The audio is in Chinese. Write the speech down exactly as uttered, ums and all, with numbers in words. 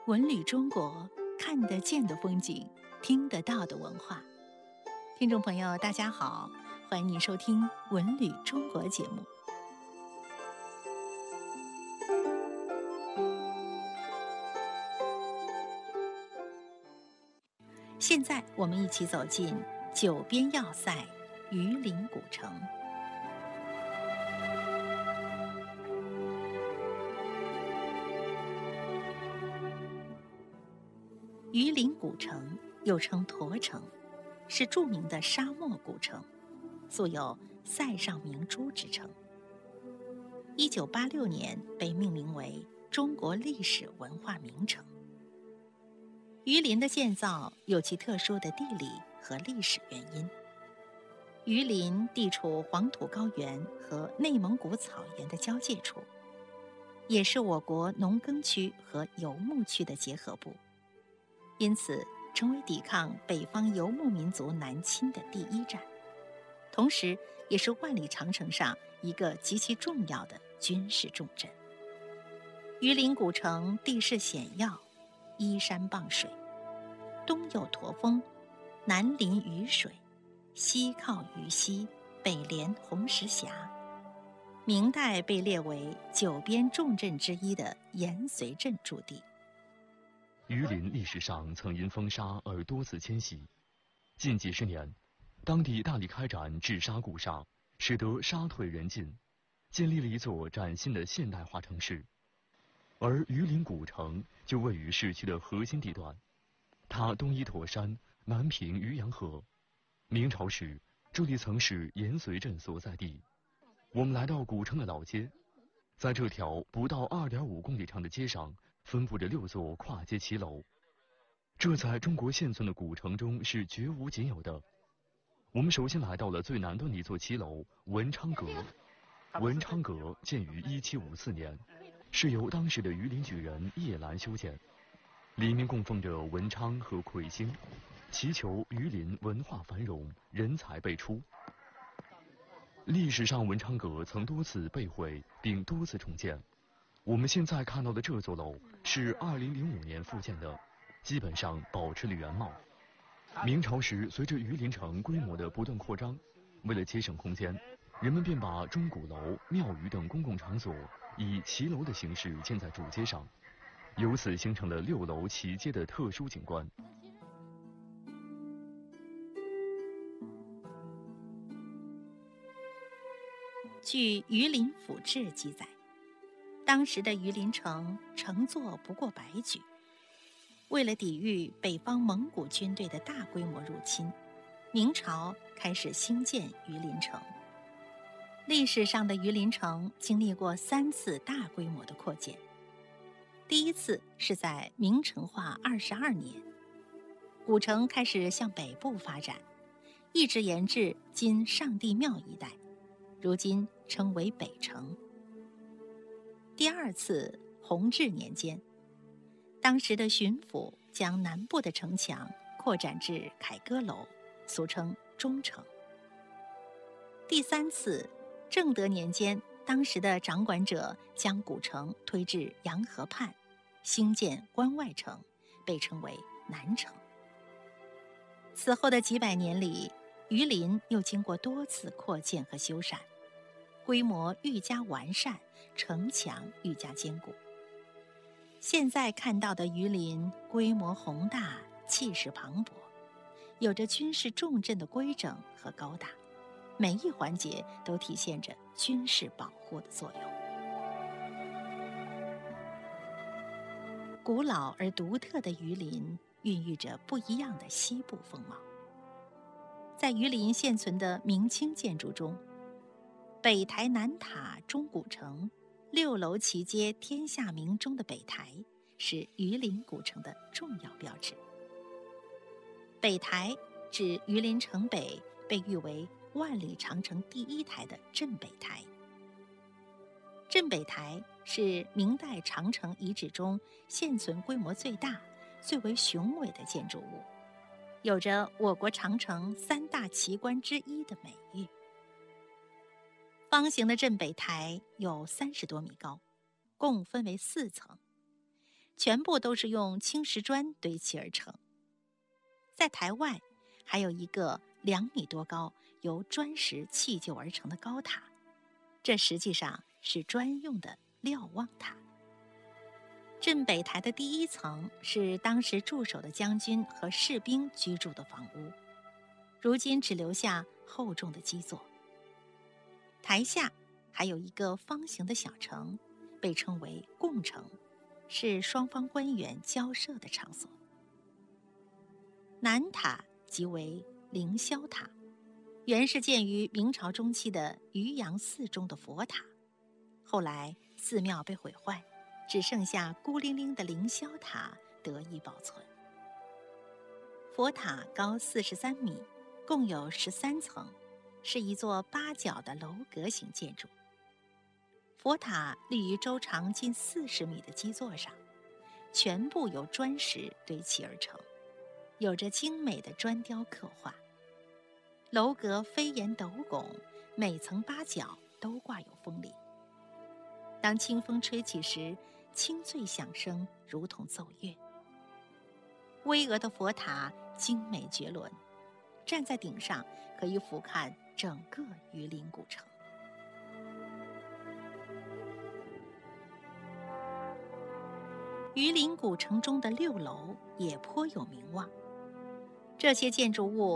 文旅中国，看得见的风景，听得到的文化。听众朋友，大家好，欢迎您收听《文旅中国》节目。现在我们一起走进九边要塞榆林古城。榆林古城又称驼城，是著名的沙漠古城，素有塞上明珠之称。一九八六年被命名为中国历史文化名城。榆林的建造有其特殊的地理和历史原因。榆林地处黄土高原和内蒙古草原的交界处，也是我国农耕区和游牧区的结合部，因此成为抵抗北方游牧民族南侵的第一站，同时也是万里长城上一个极其重要的军事重镇。榆林古城地势险要，依山傍水，东有驼峰，南临榆水，西靠榆溪，北连红石峡。明代被列为九边重镇之一的延绥镇驻地。 榆林历史上曾因风沙而多次迁徙，近几十年，当地大力开展治沙固沙，使得沙退人进，建立了一座崭新的现代化城市。而榆林古城就位于市区的核心地段，它东依驼山，南平渔阳河。明朝时，这里曾是延绥镇所在地。我们来到古城的老街，在这条不到 二点五公里长的街上，分布着六座跨街骑楼，这在中国现存的古城中是绝无仅有的。我们首先来到了最南端的一座骑楼文昌阁。文昌阁建于一七五四年，是由当时的榆林举人叶澜修建，里面供奉着文昌和魁星，祈求榆林文化繁荣，人才辈出。历史上文昌阁曾多次被毁并多次重建，我们现在看到的这座楼是二零零五年复建的，基本上保持了原貌。明朝时，随着榆林城规模的不断扩张，为了节省空间，人们便把钟鼓楼、庙宇等公共场所以骑楼的形式建在主街上，由此形成了六楼齐街的特殊景观。 据《榆林府志》记载，当时的榆林城城座不过百举。为了抵御北方蒙古军队的大规模入侵，明朝开始兴建榆林城。历史上的榆林城经历过三次大规模的扩建。第一次是在明成化二十二年，古城开始向北部发展，一直延至今上帝庙一带，如今称为北城。第二次弘治年间，当时的巡抚将南部的城墙扩展至凯歌楼，俗称中城。第三次正德年间，当时的掌管者将古城推至洋河畔，兴建关外城，被称为南城。此后的几百年里，榆林又经过多次扩建和修缮，规模愈加完善，城墙愈加坚固。现在看到的榆林规模宏大，气势磅礴，有着军事重镇的规整和高大，每一环节都体现着军事保护的作用。古老而独特的榆林孕育着不一样的西部风貌。在榆林现存的明清建筑中，北台南塔钟鼓城，六楼齐街天下明钟的北台是榆林古城的重要标志。北台指榆林城北被誉为万里长城第一台的镇北台。镇北台是明代长城遗址中现存规模最大、最为雄伟的建筑物，有着我国长城三大奇观之一的美誉。方形的镇北台有三十多米高，共分为四层， 全部都是用青石砖堆砌而成。在台外，还有一个两米多高、由砖石砌就而成的高塔，这实际上是专用的瞭望塔。镇北台的第一层是当时驻守的将军和士兵居住的房屋，如今只留下厚重的基座。台下还有一个方形的小城，被称为贡城，是双方官员交涉的场所。南塔即为凌霄塔，原是建于明朝中期的渔阳寺中的佛塔，后来寺庙被毁坏，只剩下孤零零的凌霄塔得以保存。佛塔高四十三米，共有十三层，是一座八角的楼阁型建筑。佛塔立于周长近四十米的基座上，全部由砖石堆砌而成，有着精美的砖雕刻画。楼阁飞檐斗拱，每层八角都挂有风铃。当清风吹起时，清脆响声如同奏乐。巍峨的佛塔精美绝伦，站在顶上可以俯瞰整个榆林古城。榆林古城中的六楼也颇有名望，这些建筑物